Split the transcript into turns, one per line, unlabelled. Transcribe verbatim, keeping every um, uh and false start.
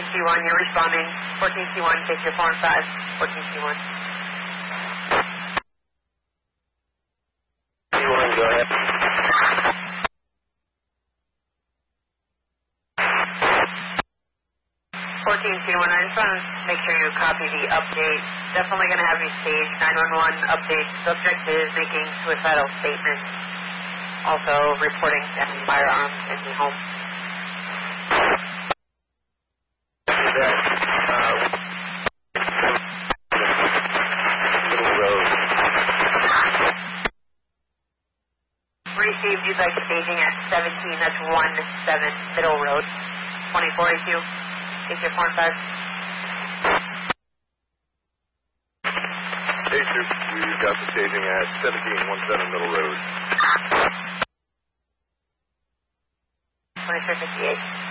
C one, you're responding. fourteen C one, take your four and five. fourteen C one.
C one, go ahead.
fourteen C one, I just want to make sure you copy the update. Definitely going to have you stage nine one one update. Subject is making suicidal statements. Also reporting that firearms in the home.
That, uh, Middle Road.
Received, you'd like staging at seventeen, that's one seven Middle Road. twenty-four A Q. Take your four and five.
Hey, Troop, we've got the staging at seventeen seventeen Middle Road.
twenty-three fifty-eight.